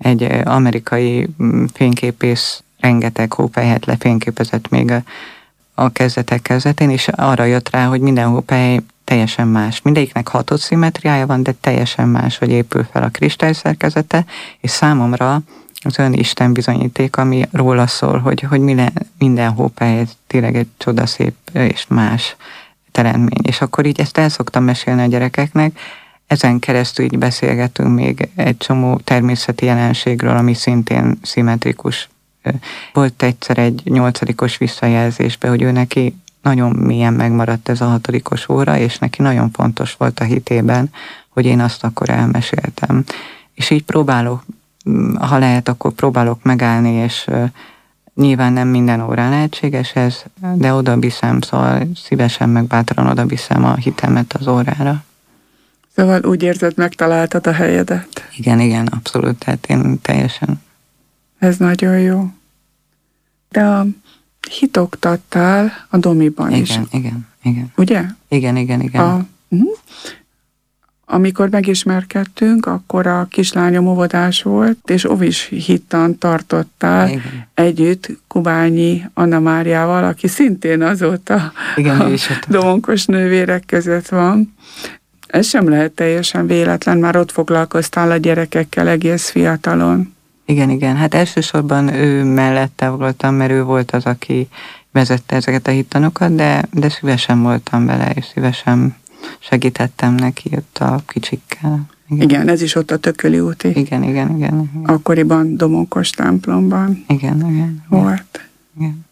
egy amerikai fényképész rengeteg hópelyhet lefényképezett még a kezdetén, és arra jött rá, hogy minden hópely teljesen más. Mindegyiknek hatott szimmetriája van, de teljesen más, hogy épül fel a kristályszerkezete, és számomra az olyan Isten bizonyíték, ami róla szól, hogy minden hópely tényleg egy csodaszép és más teremtmény. És akkor így ezt el szoktam mesélni a gyerekeknek, ezen keresztül így beszélgetünk még egy csomó természeti jelenségről, ami szintén szimmetrikus. Volt egyszer egy 8-os visszajelzésbe, hogy ő neki nagyon mélyen megmaradt ez a 6. óra, és neki nagyon fontos volt a hitében, hogy én azt akkor elmeséltem. És így próbálok, ha lehet, akkor próbálok megállni, és nyilván nem minden órán lehetséges ez, de oda viszem, szóval szívesen meg bátran oda viszem a hitemet az órára. Szóval úgy érzed, megtaláltad a helyedet? Igen, abszolút, tehát én teljesen. Ez nagyon jó. De a hitoktattál a Domiban is. Igen. Ugye? Igen. Amikor megismerkedtünk, akkor a kislányom óvodás volt, és óvis hittant tartottál együtt Kubányi Anna Máriával, aki szintén azóta a Domonkos nővérek között van. Ez sem lehet teljesen véletlen, már ott foglalkoztál a gyerekekkel egész fiatalon. Igen, hát elsősorban ő mellette voltam, mert ő volt az, aki vezette ezeket a hittanokat, de szívesen voltam vele, és szívesen segítettem neki ott a kicsikkel. Igen, ez is ott a Tököli úti. Igen. Akkoriban Domonkos templomban. Igen. Volt. Igen.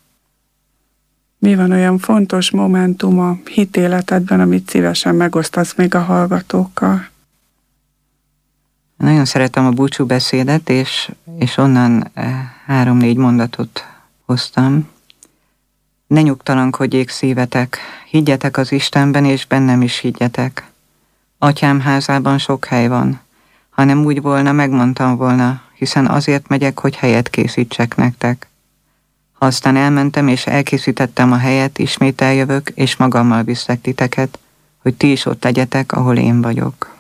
Mi van olyan fontos momentum a hitéletedben, amit szívesen megosztasz még a hallgatókkal? Nagyon szeretem a búcsúbeszédet, és onnan 3-4 mondatot hoztam. Ne nyugtalankodjék szívetek, higgyetek az Istenben, és bennem is higgyetek. Atyám házában sok hely van. Ha nem úgy volna, megmondtam volna, hiszen azért megyek, hogy helyet készítsek nektek. Ha aztán elmentem, és elkészítettem a helyet, ismét eljövök, és magammal viszlek titeket, hogy ti is ott legyetek, ahol én vagyok.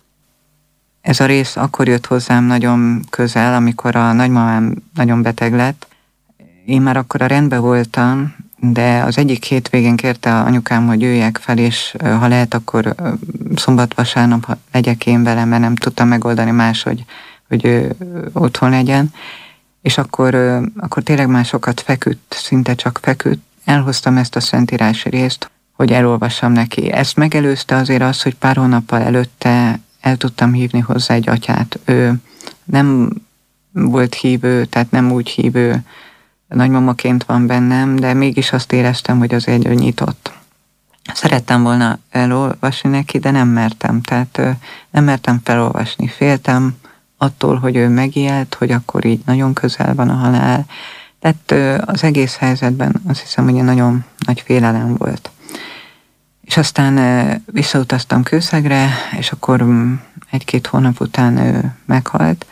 Ez a rész akkor jött hozzám nagyon közel, amikor a nagymamám nagyon beteg lett. Én már akkor a rendben voltam, de az egyik hétvégén kérte anyukám, hogy jöjjek fel, és ha lehet, akkor szombat-vasárnap legyek én vele, mert nem tudtam megoldani máshogy, hogy ő otthon legyen. És akkor tényleg már sokat feküdt, szinte csak feküdt. Elhoztam ezt a szentírási részt, hogy elolvassam neki. Ezt megelőzte azért az, hogy pár hónappal előtte el tudtam hívni hozzá egy atyát. Ő nem volt hívő, tehát nem úgy hívő, nagymamaként van bennem, de mégis azt éreztem, hogy azért ő nyitott. Szerettem volna elolvasni neki, de nem mertem. Tehát nem mertem felolvasni. Féltem attól, hogy ő megijedt, hogy akkor így nagyon közel van a halál. Tehát az egész helyzetben azt hiszem, hogy egy nagyon nagy félelem volt. És aztán visszautaztam Kőszegre, és akkor 1-2 hónap után ő meghalt.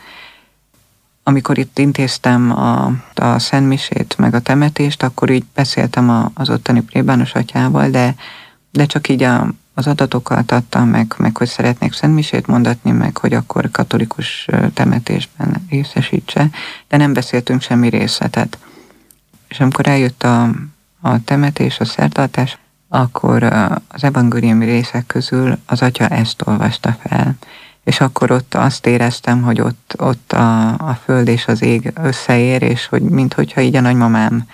Amikor itt intéztem a szentmisét, meg a temetést, akkor így beszéltem az ottani plébános atyával, de csak így az adatokat adtam meg, hogy szeretnék szentmisét mondatni, meg hogy akkor katolikus temetésben részesítse, de nem beszéltünk semmi részletet. És amikor eljött a temetés, a szertartás, akkor az evangéliumi részek közül az atya ezt olvasta fel. És akkor ott azt éreztem, hogy ott a föld és az ég összeér, és hogy minthogyha így a nagymamám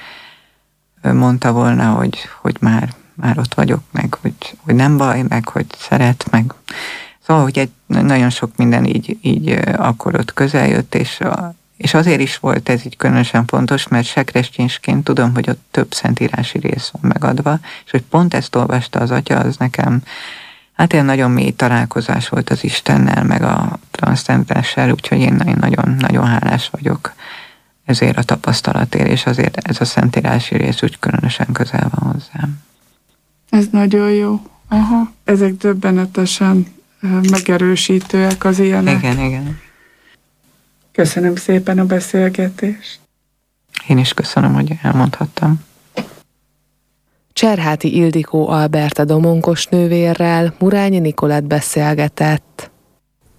mondta volna, hogy már ott vagyok, meg hogy nem baj, meg hogy szeret, meg szóval, hogy egy nagyon sok minden így akkor ott közel jött, és azért is volt ez így különösen fontos, mert sekrestyénsként tudom, hogy ott több szentírási rész van megadva, és hogy pont ezt olvasta az atya, az nekem hát ilyen nagyon mély találkozás volt az Istennel, meg a transzcendenssel, úgyhogy én nagyon hálás vagyok ezért a tapasztalatért, és azért ez a szentírási rész úgy különösen közel van hozzám. Ez nagyon jó. Aha. Ezek döbbenetesen megerősítőek az ilyenek. Igen. Köszönöm szépen a beszélgetést. Én is köszönöm, hogy elmondhattam. Cserháti Ildikó Alberta Domonkos nővérrel Murányi Nikolett beszélgetett.